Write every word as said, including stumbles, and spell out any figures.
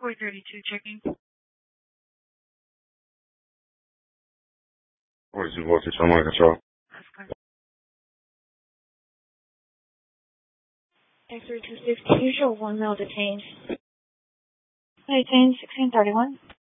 four thirty-two checking. forty-two voltage, I'm on control. X three two six, usual one male detained. Detained sixteen thirty-one.